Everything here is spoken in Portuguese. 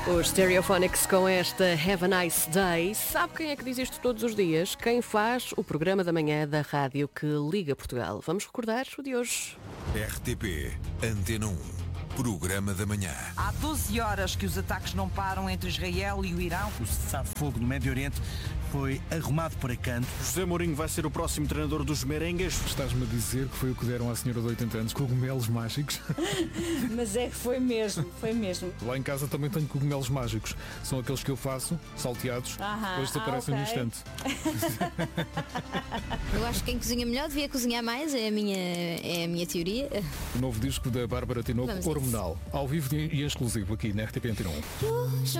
Os Stereophonics com esta Have a Nice Day. Sabe quem é que diz isto todos os dias? Quem faz o programa da manhã da rádio que liga Portugal. Vamos recordar o de hoje. RTP Antena 1, programa da manhã. Há 12 horas que os ataques não param entre Israel e o Irão. O cessar-fogo no Médio Oriente foi arrumado para canto. José Mourinho vai ser o próximo treinador dos merengues. Estás-me a dizer que foi o que deram à senhora de 80 anos, cogumelos mágicos? Mas é que foi mesmo. Lá em casa também tenho cogumelos mágicos. São aqueles que eu faço, salteados, depois desaparecem no instante. Eu acho que quem cozinha melhor devia cozinhar mais, é a minha teoria. O novo disco da Bárbara Tinoco, Hormonal, ao vivo e em exclusivo aqui na RTP Antena 1.